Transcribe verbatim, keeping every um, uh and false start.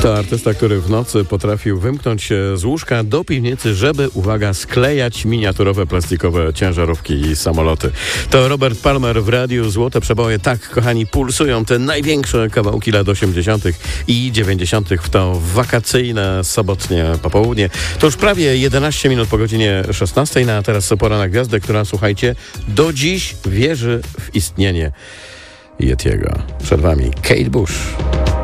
To artysta, który w nocy potrafił wymknąć się z łóżka do piwnicy, żeby, uwaga, sklejać miniaturowe plastikowe ciężarówki i samoloty. To Robert Palmer w Radiu Złote Przeboje. Tak, kochani, pulsują te największe kawałki lat osiemdziesiątych i dziewięćdziesiątych w to wakacyjne, sobotnie popołudnie. To już prawie jedenaście minut po godzinie szesnastej, no a teraz pora na gwiazdę, która, słuchajcie, do dziś wierzy w istnienie Yetiego. Przed wami Kate Bush.